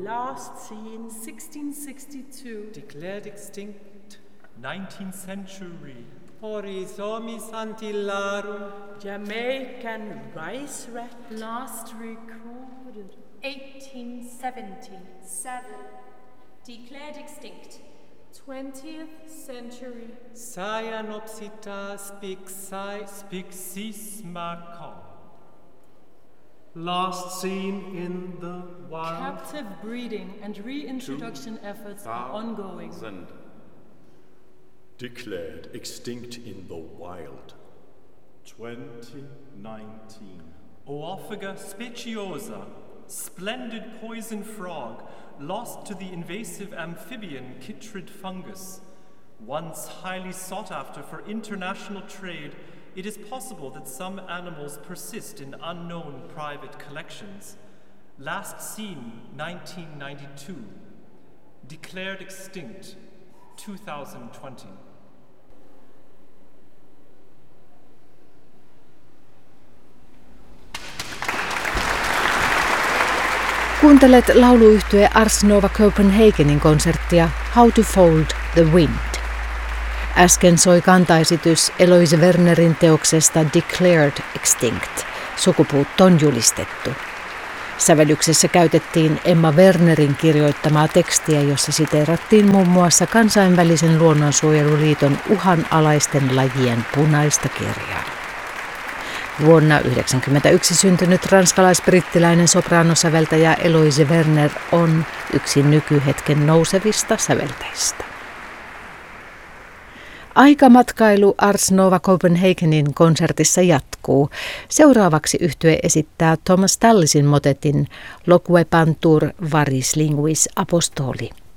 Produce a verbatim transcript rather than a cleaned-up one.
Last seen sixteen sixty-two. Declared extinct nineteenth century. Horizomis antillarum. Jamaican rice rat. Last recorded eighteen seventy. Seven. Declared extinct twentieth century. Cyanopsita spixi Spixismacon. Last seen in the wild. Captive breeding and reintroduction efforts are ongoing. Declared extinct in the wild. twenty nineteen. Oophaga speciosa, splendid poison frog, lost to the invasive amphibian chytrid fungus. Once highly sought after for international trade, it is possible that some animals persist in unknown private collections. Last seen nineteen ninety-two. Declared extinct two thousand twenty. Kuuntelet lauluyhtye Ars Nova Copenhagenin konserttia How to Fold the Wind. Äsken soi kantaesitys Eloise Wernerin teoksesta Declared Extinct, sukupuuttoon julistettu. Sävellyksessä käytettiin Emma Wernerin kirjoittamaa tekstiä, jossa siteerattiin muun muassa kansainvälisen luonnonsuojeluliiton uhanalaisten lajien punaista kirjaa. Vuonna yhdeksänkymmentäyksi syntynyt ranskalais-brittiläinen sopraanosäveltäjä Eloise Werner on yksi nykyhetken nousevista säveltäjistä. Aikamatkailu Ars Nova Copenhagenin konsertissa jatkuu. Seuraavaksi yhtye esittää Thomas Tallisin motetin Loque Pantur Varis Linguis Apostoli.